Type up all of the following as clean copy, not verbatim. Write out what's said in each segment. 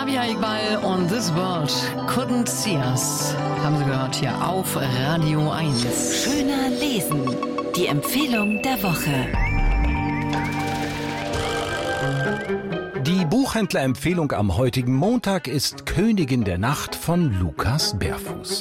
Fabia Iqbal und This World Couldn't See Us. Haben Sie gehört hier auf Radio 1. Schöner lesen. Die Empfehlung der Woche. Die Buchhändlerempfehlung am heutigen Montag ist Königin der Nacht von Lukas Berfuß.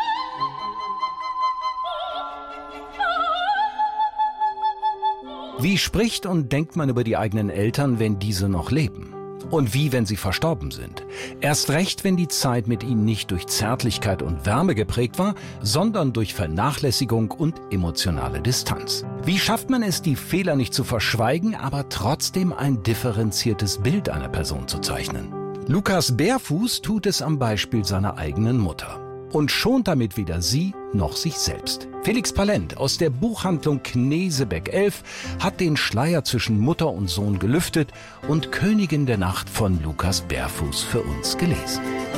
Wie spricht und denkt man über die eigenen Eltern, wenn diese noch leben? Und wie, wenn sie verstorben sind? Erst recht, wenn die Zeit mit ihnen nicht durch Zärtlichkeit und Wärme geprägt war, sondern durch Vernachlässigung und emotionale Distanz. Wie schafft man es, die Fehler nicht zu verschweigen, aber trotzdem ein differenziertes Bild einer Person zu zeichnen? Lukas Berfuß tut es am Beispiel seiner eigenen Mutter. Und schont damit weder sie noch sich selbst. Felix Palent aus der Buchhandlung Knesebeck 11 hat den Schleier zwischen Mutter und Sohn gelüftet und Königin der Nacht von Lukas Berfuß für uns gelesen.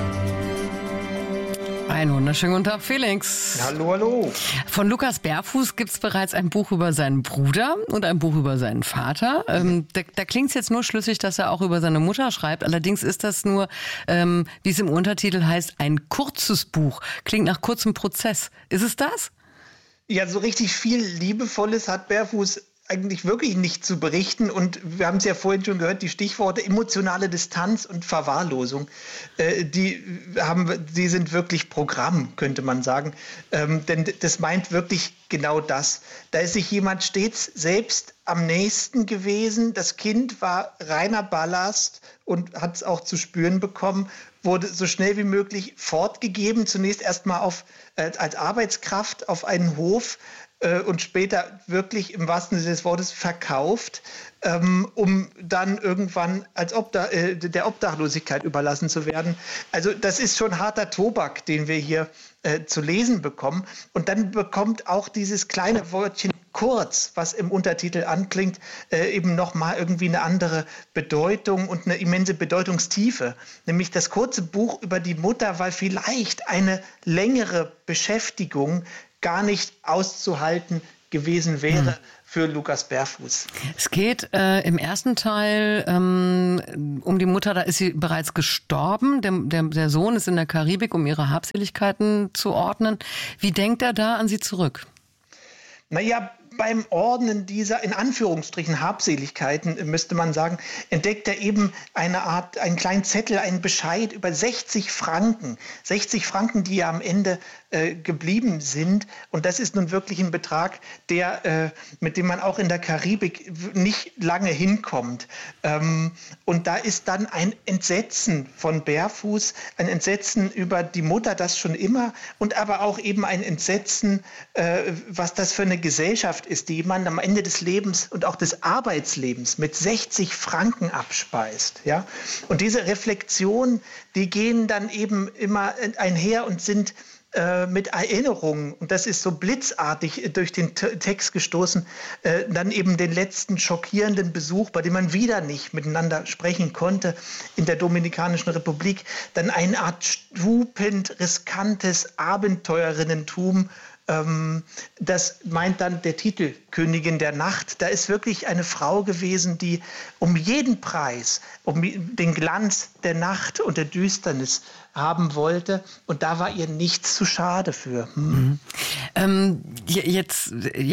Einen wunderschönen guten Tag, Felix. Hallo, hallo. Von Lukas Berfuß gibt es bereits ein Buch über seinen Bruder und ein Buch über seinen Vater. Da klingt es jetzt nur schlüssig, dass er auch über seine Mutter schreibt. Allerdings ist das nur, wie es im Untertitel heißt, ein kurzes Buch. Klingt nach kurzem Prozess. Ist es das? Ja, so richtig viel Liebevolles hat Berfuß eigentlich wirklich nicht zu berichten. Und wir haben es ja vorhin schon gehört, die Stichworte emotionale Distanz und Verwahrlosung, die sind wirklich Programm, könnte man sagen. Denn das meint wirklich genau das. Da ist sich jemand stets selbst am nächsten gewesen. Das Kind war reiner Ballast und hat es auch zu spüren bekommen, wurde so schnell wie möglich fortgegeben, zunächst erstmal als Arbeitskraft auf einen Hof, und später wirklich im wahrsten Sinne des Wortes verkauft, um dann irgendwann der Obdachlosigkeit überlassen zu werden. Also das ist schon harter Tobak, den wir hier zu lesen bekommen. Und dann bekommt auch dieses kleine Wörtchen kurz, was im Untertitel anklingt, eben nochmal irgendwie eine andere Bedeutung und eine immense Bedeutungstiefe. Nämlich das kurze Buch über die Mutter, weil vielleicht eine längere Beschäftigung gar nicht auszuhalten gewesen wäre für Lukas Berfuß. Es geht im ersten Teil um die Mutter, da ist sie bereits gestorben. Der Sohn ist in der Karibik, um ihre Habseligkeiten zu ordnen. Wie denkt er da an sie zurück? Naja, beim Ordnen dieser, in Anführungsstrichen, Habseligkeiten, müsste man sagen, entdeckt er eben einen kleinen Zettel, einen Bescheid über 60 Franken. 60 Franken, die ja am Ende geblieben sind. Und das ist nun wirklich ein Betrag, mit dem man auch in der Karibik nicht lange hinkommt. Und da ist dann ein Entsetzen von Berfuß, ein Entsetzen über die Mutter, das schon immer, und aber auch eben ein Entsetzen, was das für eine Gesellschaft ist, die jemand am Ende des Lebens und auch des Arbeitslebens mit 60 Franken abspeist. Ja? Und diese Reflexionen, die gehen dann eben immer einher und sind mit Erinnerungen, und das ist so blitzartig durch den Text gestoßen, dann eben den letzten schockierenden Besuch, bei dem man wieder nicht miteinander sprechen konnte, in der Dominikanischen Republik, dann eine Art stupend riskantes Abenteurerinnentum. Das meint dann der Titel Königin der Nacht. Da ist wirklich eine Frau gewesen, die um jeden Preis, um den Glanz der Nacht und der Düsternis haben wollte. Und da war ihr nichts zu schade für. Jetzt,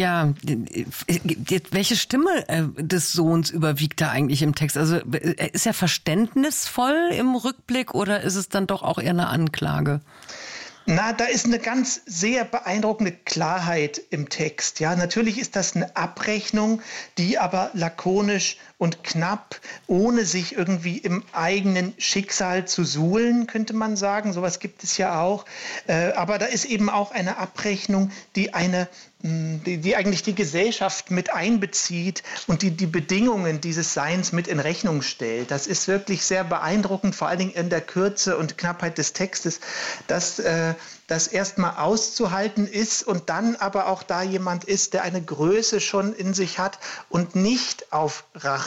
welche Stimme des Sohns überwiegt da eigentlich im Text? Also ist er verständnisvoll im Rückblick oder ist es dann doch auch eher eine Anklage? Na, da ist eine ganz sehr beeindruckende Klarheit im Text. Ja, natürlich ist das eine Abrechnung, die aber lakonisch und knapp, ohne sich irgendwie im eigenen Schicksal zu suhlen, könnte man sagen. Sowas gibt es ja auch. Aber da ist eben auch eine Abrechnung, die eigentlich die Gesellschaft mit einbezieht und die Bedingungen dieses Seins mit in Rechnung stellt. Das ist wirklich sehr beeindruckend, vor allen Dingen in der Kürze und Knappheit des Textes, dass das erstmal auszuhalten ist und dann aber auch da jemand ist, der eine Größe schon in sich hat und nicht auf Rache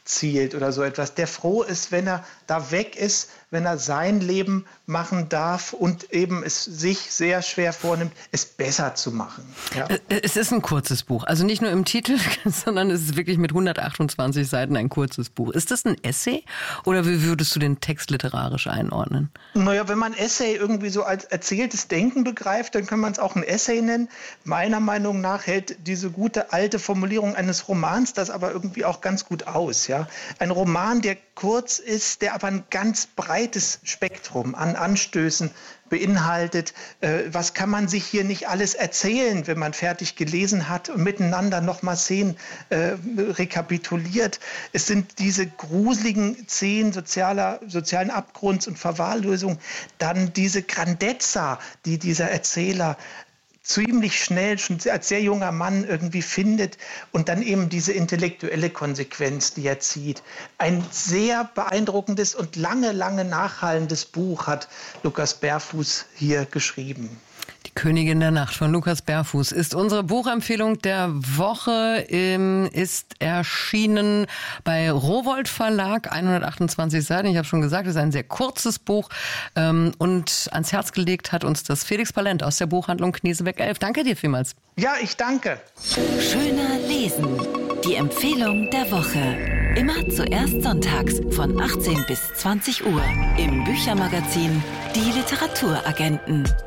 zielt oder so etwas, der froh ist, wenn er da weg ist, wenn er sein Leben machen darf und eben es sich sehr schwer vornimmt, es besser zu machen. Ja. Es ist ein kurzes Buch, also nicht nur im Titel, sondern es ist wirklich mit 128 Seiten ein kurzes Buch. Ist das ein Essay oder wie würdest du den Text literarisch einordnen? Naja, wenn man Essay irgendwie so als erzähltes Denken begreift, dann kann man es auch ein Essay nennen. Meiner Meinung nach hält diese gute alte Formulierung eines Romans das aber irgendwie auch ganz gut aus. Ja? Ein Roman, der kurz ist, der aber ein ganz breites Spektrum an Anstößen beinhaltet. Was kann man sich hier nicht alles erzählen, wenn man fertig gelesen hat und miteinander nochmal Szenen rekapituliert. Es sind diese gruseligen Szenen sozialen Abgrunds und Verwahrlosung, dann diese Grandezza, die dieser Erzähler ziemlich schnell, schon als sehr junger Mann irgendwie findet und dann eben diese intellektuelle Konsequenz, die er zieht. Ein sehr beeindruckendes und lange nachhallendes Buch hat Lukas Berfuß hier geschrieben. Die Königin der Nacht von Lukas Berfuß ist unsere Buchempfehlung der Woche, ist erschienen bei Rowohlt Verlag, 128 Seiten. Ich habe schon gesagt, es ist ein sehr kurzes Buch und ans Herz gelegt hat uns das Felix Palent aus der Buchhandlung Knesebeck 11. Danke dir vielmals. Ja, ich danke. Schöner Lesen. Die Empfehlung der Woche. Immer zuerst sonntags von 18 bis 20 Uhr im Büchermagazin Die Literaturagenten.